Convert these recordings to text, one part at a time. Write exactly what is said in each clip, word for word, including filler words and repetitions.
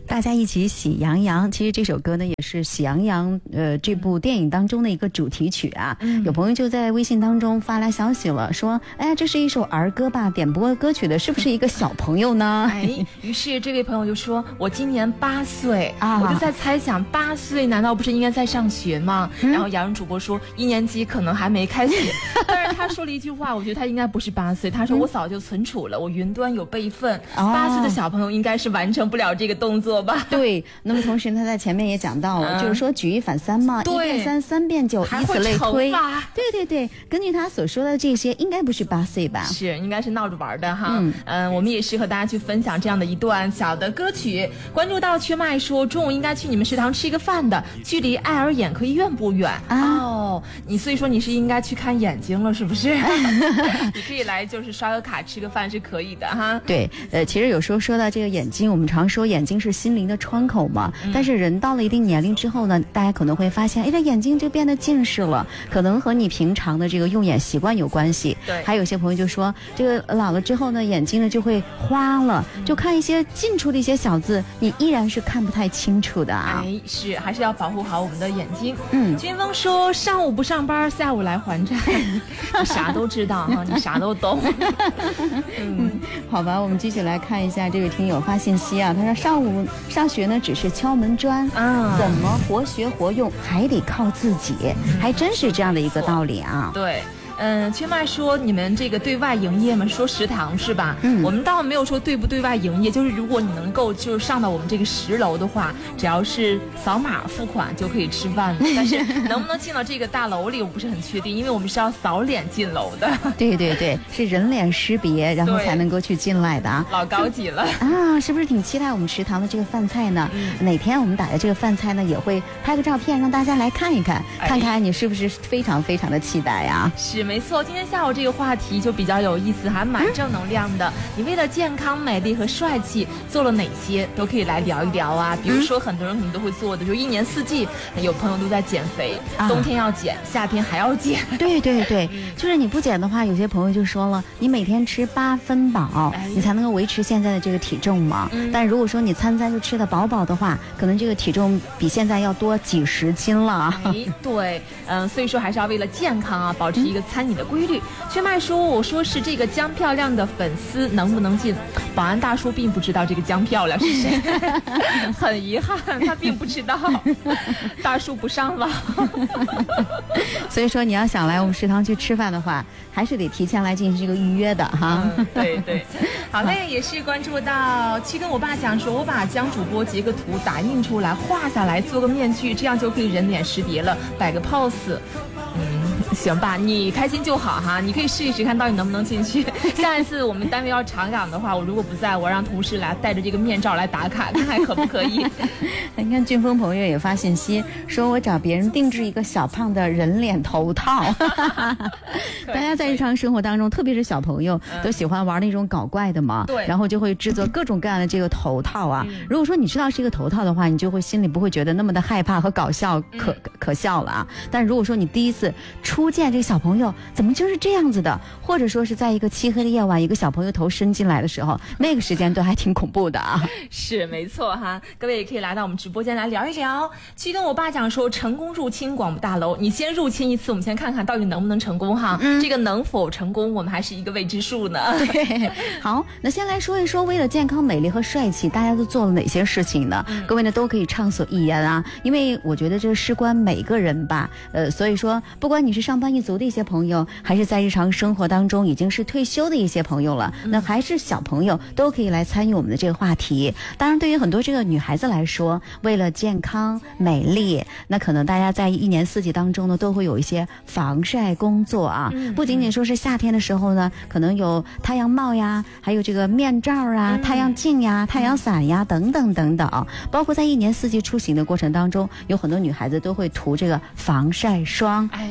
大家一起喜羊羊。其实这首歌呢也是喜羊羊呃这部电影当中的一个主题曲啊、嗯、有朋友就在微信当中发来消息了，说哎呀这是一首儿歌吧，点播歌曲的是不是一个小朋友呢？ 哎，于是这位朋友就说我今年八岁啊，我就在猜想八岁难道不是应该在上学吗、嗯、然后洋人主播说一年级可能还没开学但是他说了一句话，我觉得他应该不是八岁，他说我早就存储了、嗯、我云端有备份，八岁的小朋友应该是完成不了这个动作吧。 对，那么同时他在前面也讲到了、嗯、就是说举一反三嘛，一变三三变九，以此类推。对对对，根据他所说的这些应该不是八岁吧， 是应该是闹着玩的哈。嗯, 嗯我们也是和大家去分享这样的一段小的歌曲。关注到缺麦说中午应该去你们食堂吃一个饭的，距离爱尔眼科医院不远啊。哦，你所以说你是应该去看眼睛了是不是？你可以来就是刷个卡吃个饭是可以的哈。 对，呃，其实有时候说到这个眼睛，我们常说眼睛是心灵的窗口嘛、嗯、但是人到了一定年龄之后呢，大家可能会发现哎，这眼睛就变得近视了，可能和你平常的这个用眼习惯有关系。 对， 还有些朋友就说这个老了之后呢，眼睛呢就会花了、嗯、就看一些近处的一些小字你依然是看不太清楚的啊。 哎，是还是要保护好我们的眼睛。嗯，军峰说上午不上班，下午来还债你啥都知道哈，你啥都懂嗯，好吧，我们继续来看一下这位听友发信息啊，他说上午上学呢只是敲门砖啊，怎么活学活用还得靠自己、嗯、还真是这样的一个道理啊。 对，嗯，缺麦说你们这个对外营业嘛，说食堂是吧？嗯，我们倒没有说对不对外营业，就是如果你能够就是上到我们这个十楼的话，只要是扫码付款就可以吃饭了。但是能不能进到这个大楼里，我不是很确定，因为我们是要扫脸进楼的。 对对对，是人脸识别，然后才能够去进来的啊， 老高级了啊！是不是挺期待我们食堂的这个饭菜呢？嗯、哪天我们打的这个饭菜呢，也会拍个照片让大家来看一看，哎、看看你是不是非常非常的期待呀、啊？ 是。没错，今天下午这个话题就比较有意思，还蛮正能量的。你为了健康、美丽和帅气做了哪些，都可以来聊一聊啊。比如说，很多人可能都会做的，就一年四季，有朋友都在减肥，啊、冬天要减，夏天还要减。 对对对，就是你不减的话，有些朋友就说了，你每天吃八分饱，哎、你才能够维持现在的这个体重嘛。嗯、但如果说你餐餐就吃得饱饱的话，可能这个体重比现在要多几十斤了。 哎，对，嗯，所以说还是要为了健康啊，保持一个餐饮的规律。缺麦说我说是这个江漂亮的粉丝能不能进，保安大叔并不知道这个江漂亮是谁很遗憾他并不知道大叔不上了所以说你要想来我们食堂去吃饭的话，还是得提前来进行这个预约的哈、 嗯、对对好嘞，也是关注到去跟我爸讲说，我把江主播截个图打印出来画下来做个面具，这样就可以人脸识别了，摆个 pose。嗯，行吧，你开心就好哈，你可以试一试看到底能不能进去。下一次我们单位要查岗的话，我如果不在，我让同事来带着这个面罩来打卡，看看可不可以。 你看俊峰朋友也发信息说，我找别人定制一个小胖的人脸头套。大家在日常生活当中，特别是小朋友，嗯、都喜欢玩那种搞怪的嘛，对，然后就会制作各种各样的这个头套啊。嗯、如果说你知道是一个头套的话，你就会心里不会觉得那么的害怕和搞笑可、嗯、可笑了啊。但如果说你第一次初见这个小朋友怎么就是这样子的，或者说是在一个漆黑的夜晚，一个小朋友头伸进来的时候，那个时间段还挺恐怖的啊。 是没错哈，各位也可以来到我们直播间来聊一聊。去跟我爸讲说，成功入侵广播大楼，你先入侵一次，我们先看看到底能不能成功哈。嗯、这个能否成功，我们还是一个未知数呢。 对，好，那先来说一说，为了健康、美丽和帅气，大家都做了哪些事情呢？嗯、各位呢都可以畅所欲言啊，因为我觉得这事关每个人吧。呃，所以说，不管你是上班一族的一些朋友，还是在日常生活当中已经是退休的一些朋友了，嗯、那还是小朋友，都可以来参与我们的这个话题。当然，对于很多这个女孩子来说，为了健康美丽，那可能大家在一年四季当中呢，都会有一些防晒工作啊。嗯、不仅仅说是夏天的时候呢，可能有太阳帽呀，还有这个面罩啊、嗯、太阳镜呀、太阳伞呀等等等等。包括在一年四季出行的过程当中，有很多女孩子都会涂这个防晒霜，哎、就是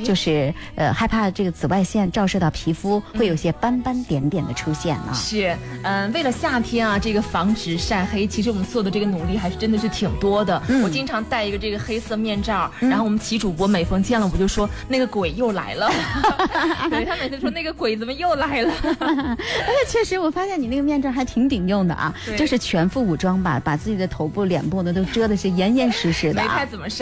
就是呃害怕这个紫外线照射到皮肤，会有些斑斑点点的出现啊。 是，嗯、为了夏天啊，这个防止晒黑，其实我们做的这个努力还是真的是挺多的。嗯、我经常戴一个这个黑色面罩，嗯、然后我们齐主播每逢见了我就说那个鬼又来了，对他每次说那个鬼怎么又来了。 而且确实，我发现你那个面罩还挺顶用的啊，就是全副武装吧，把自己的头部、脸部呢都遮的是严严实实的、啊， 没太怎么晒。